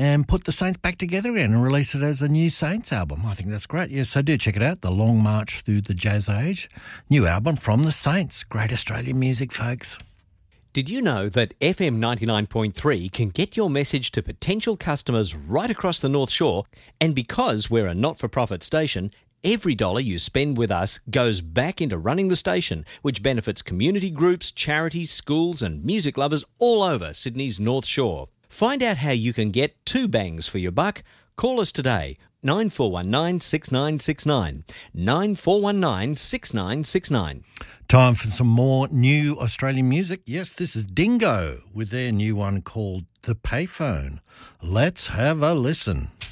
and put the Saints back together again and release it as a new Saints album. I think that's great. Yes, so do check it out, The Long March Through the Jazz Age. New album from the Saints. Great Australian music, folks. Did you know that FM 99.3 can get your message to potential customers right across the North Shore? And because we're a not-for-profit station, every dollar you spend with us goes back into running the station, which benefits community groups, charities, schools and music lovers all over Sydney's North Shore. Find out how you can get 2 bangs for your buck. Call us today, 9419 6969, 9419 6969. Time for some more new Australian music. Yes, this is Dingo with their new one called The Payphone. Let's have a listen.